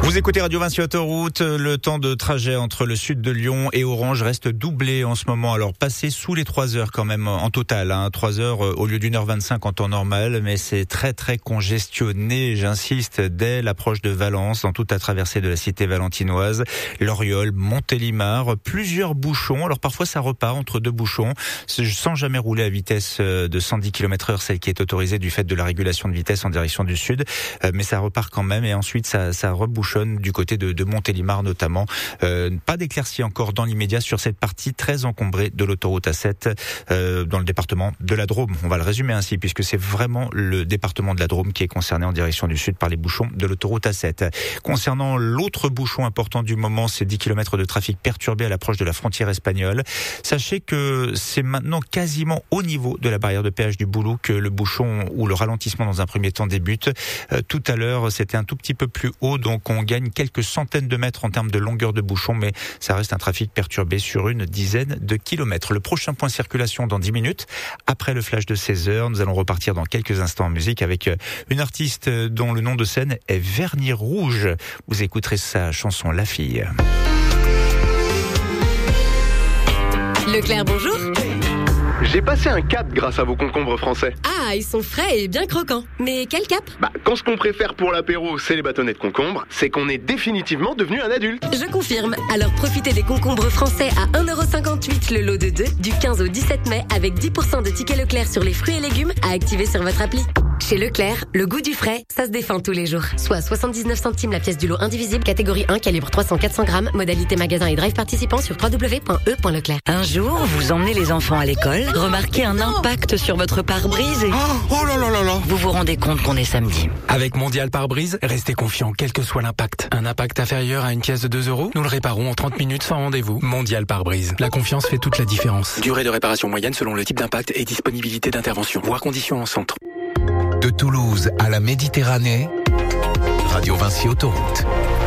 Vous écoutez Radio Vinci Autoroute. Le temps de trajet entre le sud de Lyon et Orange reste doublé en ce moment. Alors, passez sous les 3 heures quand même en total. 3 heures au lieu d'1h25 en temps normal. Mais c'est très très congestionné, j'insiste, dès l'approche de Valence, dans toute la traversée de la cité valentinoise. Loriol, Montélimar, plusieurs bouchons. Alors parfois ça repart entre deux bouchons, sans jamais rouler à vitesse de 110 km/h, celle qui est autorisée du fait de la régulation de vitesse en direction du sud. Mais ça repart quand même et ensuite ça rebouchonne du côté de Montélimar notamment. Pas d'éclaircie encore dans l'immédiat sur cette partie très encombrée de l'autoroute A7 dans le département de la Drôme. On va le résumer ainsi puisque c'est vraiment le département de la Drôme qui est concerné en direction du sud par les bouchons de l'autoroute A7. Concernant l'autre bouchon important du moment, c'est 10 km de trafic perturbé à l'approche de la frontière espagnole. Sachez que c'est maintenant quasiment au niveau de la barrière de péage du Boulou que le bouchon ou le ralentissement dans un premier temps débute. Tout à l'heure, c'était un tout petit peu plus haut, donc on gagne quelques centaines de mètres en termes de longueur de bouchon, mais ça reste un trafic perturbé sur une dizaine de kilomètres. Le prochain point circulation dans 10 minutes. Après le flash de 16h, nous allons repartir dans quelques instants en musique avec une artiste dont le nom de scène est Vernis Rouge. Vous écouterez sa chanson La Fille. Leclerc, bonjour. J'ai passé un cap grâce à vos concombres français. Ah, ils sont frais et bien croquants. Mais quel cap ? Quand ce qu'on préfère pour l'apéro, c'est les bâtonnets de concombre, c'est qu'on est définitivement devenu un adulte. Je confirme. Alors profitez des concombres français à 1,58€ le lot de 2 du 15 au 17 mai avec 10% de tickets Leclerc sur les fruits et légumes à activer sur votre appli. Chez Leclerc, le goût du frais, ça se défend tous les jours. Soit 79 centimes la pièce du lot indivisible, catégorie 1, calibre 300-400 grammes, modalité magasin et drive participant sur www.e.leclerc. Un jour, vous emmenez les enfants à l'école, remarquez un impact sur votre pare-brise et... Oh là là là là. Vous vous rendez compte qu'on est samedi. Avec Mondial Pare-Brise, restez confiant quel que soit l'impact. Un impact inférieur à une pièce de 2 €, nous le réparons en 30 minutes sans rendez-vous. Mondial Pare-Brise. La confiance fait toute la différence. Durée de réparation moyenne selon le type d'impact et disponibilité d'intervention. Voir conditions en centre. De Toulouse à la Méditerranée, Radio Vinci Autoroute.